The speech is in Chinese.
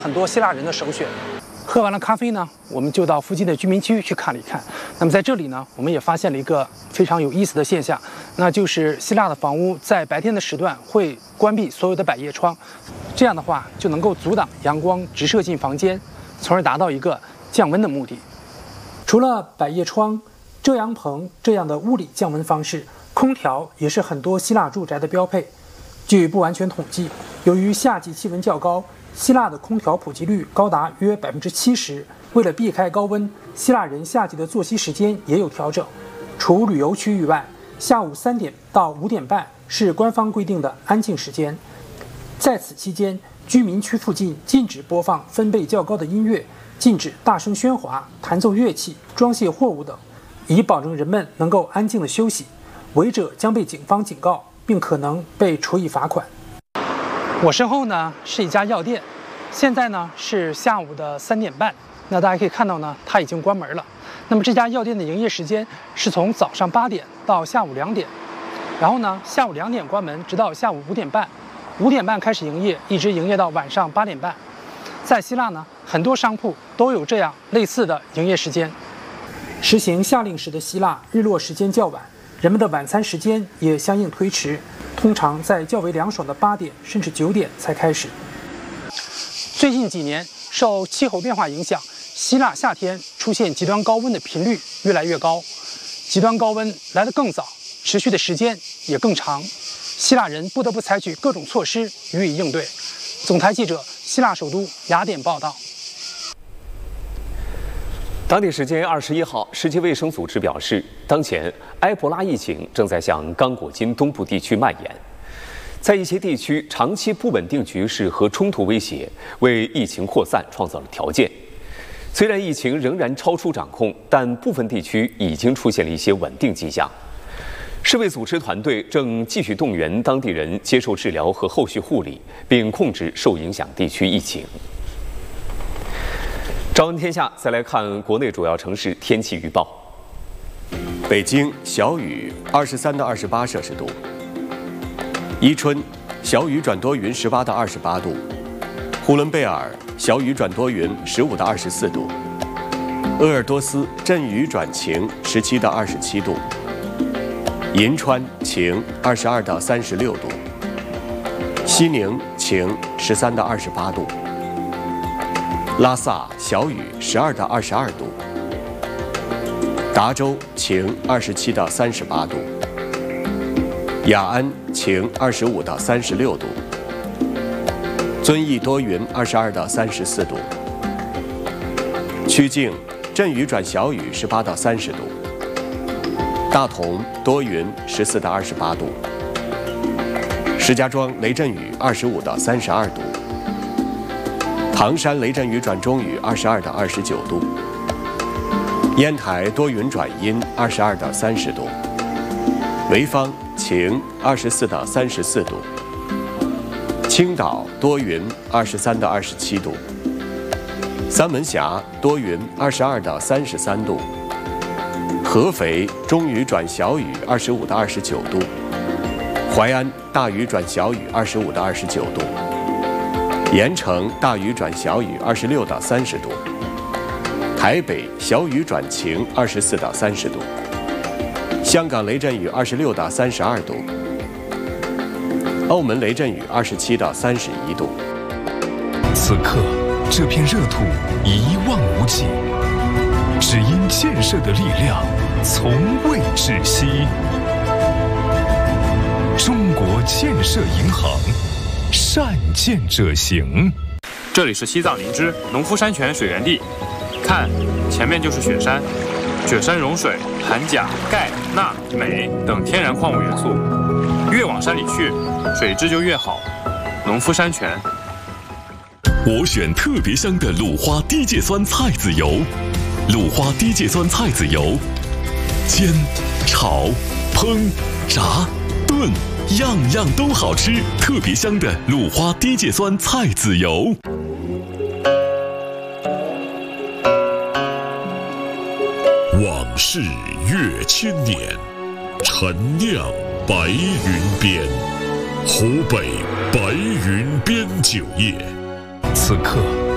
很多希腊人的首选。喝完了咖啡呢，我们就到附近的居民区去看了一看。那么在这里呢，我们也发现了一个非常有意思的现象，那就是希腊的房屋在白天的时段会关闭所有的百叶窗，这样的话就能够阻挡阳光直射进房间，从而达到一个降温的目的。除了百叶窗、遮阳棚这样的物理降温方式，空调也是很多希腊住宅的标配。据不完全统计，由于夏季气温较高，希腊的空调普及率高达约70%。为了避开高温，希腊人夏季的作息时间也有调整。除旅游区域外，下午3点到5点半是官方规定的安静时间。在此期间，居民区附近禁止播放分贝较高的音乐，禁止大声喧哗、弹奏乐器、装卸货物等，以保证人们能够安静地休息。违者将被警方警告，并可能被处以罚款。我身后呢是一家药店，现在呢是下午的3点半。那大家可以看到呢，它已经关门了。那么这家药店的营业时间是从早上8点到下午2点，然后呢下午2点关门，直到下午5点半，5点半开始营业，一直营业到晚上8点半。在希腊呢，很多商铺都有这样类似的营业时间。实行夏令时的希腊，日落时间较晚，人们的晚餐时间也相应推迟，通常在较为凉爽的8点甚至9点才开始。最近几年，受气候变化影响，希腊夏天出现极端高温的频率越来越高，极端高温来得更早，持续的时间也更长，希腊人不得不采取各种措施予以应对。总台记者，希腊首都雅典报道。 当地时间21号，世界卫生组织表示，当前埃博拉疫情正在向刚果金东部地区蔓延。在一些地区，长期不稳定局势和冲突威胁为疫情扩散创造了条件。虽然疫情仍然超出掌控，但部分地区已经出现了一些稳定迹象。世卫组织团队正继续动员当地人接受治疗和后续护理，并控制受影响地区疫情。朝闻天下，再来看国内主要城市天气预报。 北京小雨，23到28摄氏度。伊春小雨转多云，18到28度。呼伦贝尔小雨转多云，15到24度。鄂尔多斯阵雨转晴，17到27度。银川晴，22到36度。西宁晴，13到28度。拉萨小雨，12到22度。达州晴，27到38度。雅安晴，25到36度。遵义多云，22到34度。曲靖阵雨转小雨，18到30度。大同多云，14到28度。石家庄雷阵雨，25到32度。唐山雷阵雨转中雨，22到29度。烟台多云转阴，22到30度。潍坊晴，24到34度。青岛多云，23到27度。三门峡多云，22到33度。合肥中雨转小雨，25到29度。淮安大雨转小雨，25到29度。盐城大雨转小雨，26到30度。台北小雨转晴，24到30度。香港雷阵雨26到32度。澳门雷阵雨27到31度。 此刻，这片热土一望无际，只因建设的力量从未止息。中国建设银行，善建者行。 这里是西藏林芝农夫山泉水源地，看，前面就是雪山。雪山融水含钾、钙、钠、镁等天然矿物元素，越往山里去，水质就越好。农夫山泉。 我选特别香的鲁花低芥酸菜籽油，鲁花低芥酸菜籽油，煎、炒、烹、炸、炖，样样都好吃。特别香的鲁花低芥酸菜籽油。往事越千年，陈酿白云边，湖北白云边酒业。此刻，